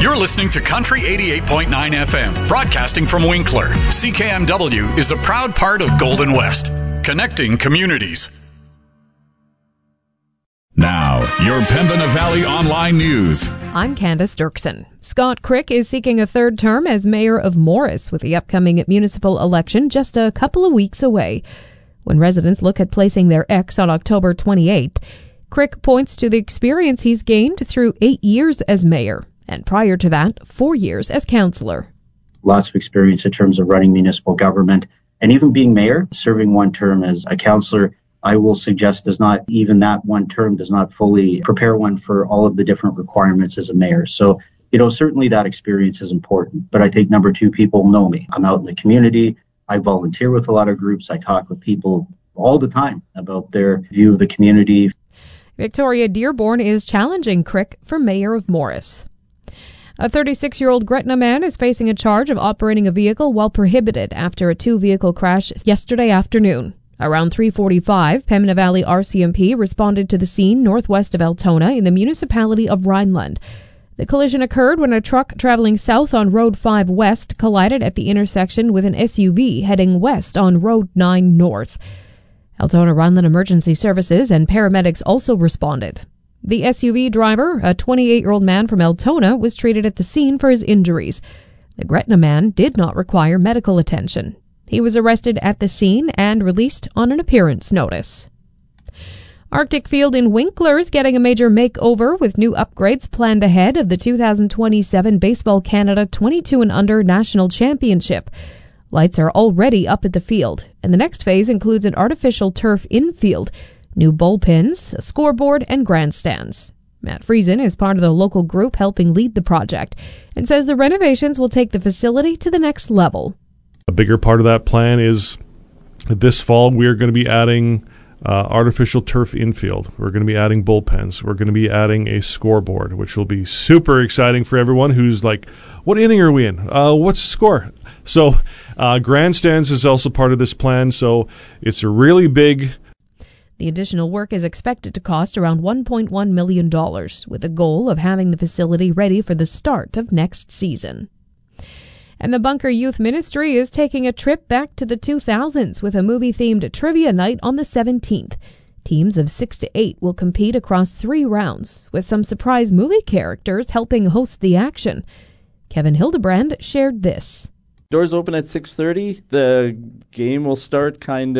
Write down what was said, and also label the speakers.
Speaker 1: You're listening to Country 88.9 FM, broadcasting from Winkler. CKMW is a proud part of Golden West, connecting communities. Now, your Pembina Valley Online News.
Speaker 2: I'm Candace Dirksen. Scott Crick is seeking a third term as mayor of Morris, with the upcoming municipal election just a couple of weeks away. When residents look at placing their X on October 28th, Crick points to the experience he's gained through 8 years as mayor, and prior to that, 4 years as councillor.
Speaker 3: Lots of experience in terms of running municipal government, and even being mayor, serving one term as a councillor, I will suggest even that one term does not fully prepare one for all of the different requirements as a mayor. So, certainly that experience is important. But I think number two, people know me. I'm out in the community. I volunteer with a lot of groups. I talk with people all the time about their view of the community.
Speaker 2: Victoria Dearborn is challenging Crick for mayor of Morris. A 36-year-old Gretna man is facing a charge of operating a vehicle while prohibited after a two-vehicle crash yesterday afternoon. Around 3:45, Pembina Valley RCMP responded to the scene northwest of Altona in the municipality of Rhineland. The collision occurred when a truck traveling south on Road 5 West collided at the intersection with an SUV heading west on Road 9 North. Altona Rhineland Emergency Services and paramedics also responded. The SUV driver, a 28-year-old man from Altona, was treated at the scene for his injuries. The Gretna man did not require medical attention. He was arrested at the scene and released on an appearance notice. Arctic Field in Winkler is getting a major makeover with new upgrades planned ahead of the 2027 Baseball Canada 22 and Under National Championship. Lights are already up at the field, and the next phase includes an artificial turf infield, new bullpens, a scoreboard, and grandstands. Matt Friesen is part of the local group helping lead the project and says the renovations will take the facility to the next level.
Speaker 4: A bigger part of that plan is this fall we're going to be adding artificial turf infield. We're going to be adding bullpens. We're going to be adding a scoreboard, which will be super exciting for everyone who's like, what inning are we in? What's the score? So grandstands is also part of this plan, so it's a really big.
Speaker 2: The additional work is expected to cost around $1.1 million, with the goal of having the facility ready for the start of next season. And the Bunker Youth Ministry is taking a trip back to the 2000s with a movie-themed trivia night on the 17th. Teams of 6 to 8 will compete across 3 rounds, with some surprise movie characters helping host the action. Kevin Hildebrand shared this.
Speaker 5: Doors open at 6:30. The game will start kind